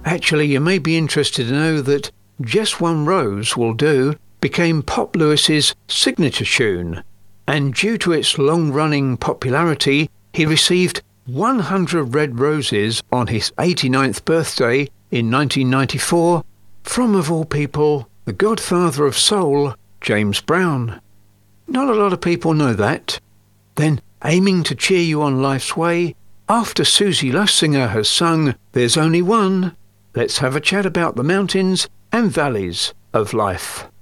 Actually, you may be interested to know that Just One Rose Will Do became Pop Lewis's signature tune, and due to its long-running popularity, he received 100 red roses on his 89th birthday in 1994 from, of all people, the godfather of soul, James Brown. Not a lot of people know that. Then, aiming to cheer you on life's way, after Susie Lussinger has sung There's Only One, let's have a chat about the mountains and valleys of life.